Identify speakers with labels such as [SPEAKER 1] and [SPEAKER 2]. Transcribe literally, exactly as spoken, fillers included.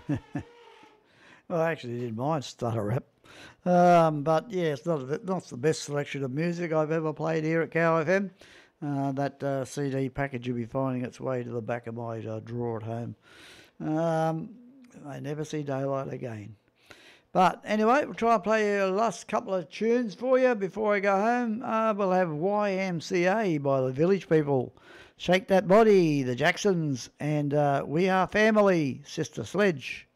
[SPEAKER 1] Well, I actually didn't mind stutter rap. Um, but yeah, it's not, not the best selection of music I've ever played here at Cow F M. Uh, that uh, C D package will be finding its way to the back of my uh, drawer at home. Um, I never see daylight again. But anyway, we'll try and play a last couple of tunes for you before I go home. Uh, we'll have Y M C A by the Village People, Shake That Body, the Jacksons, and uh, We Are Family, Sister Sledge.